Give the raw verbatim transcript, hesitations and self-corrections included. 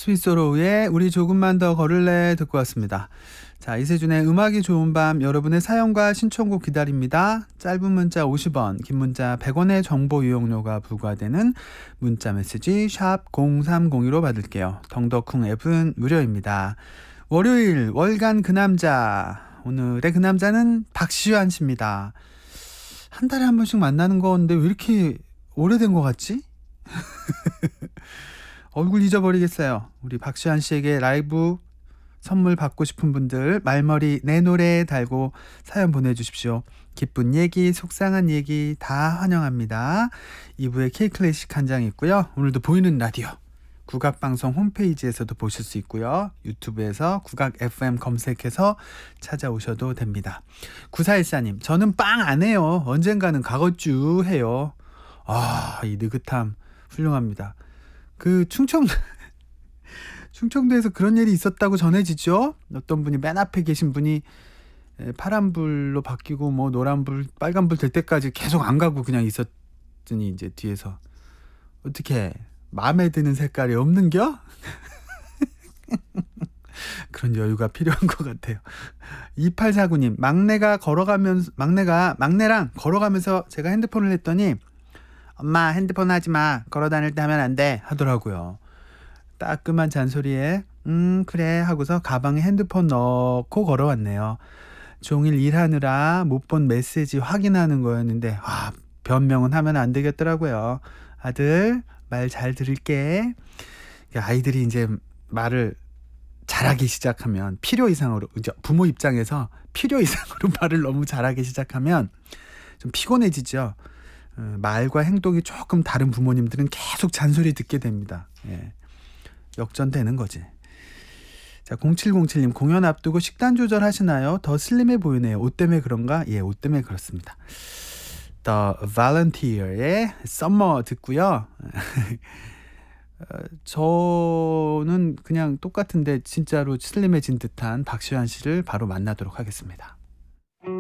스위스로우의 우리 조금만 더 걸을래 듣고 왔습니다. 자, 이세준의 음악이 좋은 밤, 여러분의 사연과 신청곡 기다립니다. 짧은 문자 오십 원, 긴 문자 백 원의 정보 이용료가 부과되는 문자 메시지 샵 공삼공이로 받을게요. 덩더쿵 앱은 무료입니다. 월요일 월간 그 남자, 오늘의 그 남자는 박시환 씨입니다. 한 달에 한 번씩 만나는 건데 왜 이렇게 오래된 것 같지? 얼굴 잊어버리겠어요. 우리 박시환 씨에게 라이브 선물 받고 싶은 분들 말머리 내 노래 달고 사연 보내주십시오. 기쁜 얘기, 속상한 얘기 다 환영합니다. 이 부에 K클래식 한 장 있고요. 오늘도 보이는 라디오 국악방송 홈페이지에서도 보실 수 있고요. 유튜브에서 국악 에프엠 검색해서 찾아오셔도 됩니다. 구사일사 님, 저는 빵 안 해요. 언젠가는 가겠쥬 해요. 아, 이 느긋함 훌륭합니다. 그 충청도 충청도에서 그런 일이 있었다고 전해지죠. 어떤 분이 맨 앞에 계신 분이 파란불로 바뀌고 뭐 노란불, 빨간불 될 때까지 계속 안 가고 그냥 있었더니 이제 뒤에서 어떻게 마음에 드는 색깔이 없는겨? 그런 여유가 필요한 것 같아요. 이팔사구 님, 막내가 걸어가면서 막내가 막내랑 걸어가면서 제가 핸드폰을 했더니 엄마 핸드폰 하지 마. 걸어 다닐 때 하면 안 돼. 하더라고요. 따끔한 잔소리에 음 그래 하고서 가방에 핸드폰 넣고 걸어왔네요. 종일 일하느라 못 본 메시지 확인하는 거였는데 아, 변명은 하면 안 되겠더라고요. 아들 말 잘 들을게. 아이들이 이제 말을 잘하기 시작하면 필요 이상으로, 부모 입장에서 필요 이상으로 말을 너무 잘하기 시작하면 좀 피곤해지죠. 말과 행동이 조금 다른 부모님들은 계속 잔소리 듣게 됩니다. 예. 역전되는 거지. 자, 공칠공칠 님, 공연 앞두고 식단 조절하시나요? 더 슬림해 보이네요. 옷 때문에 그런가? 예, 옷 때문에 그렇습니다. The Volunteer의 Summer 듣고요. 저는 그냥 똑같은데 진짜로 슬림해진 듯한 박시환 씨를 바로 만나도록 하겠습니다.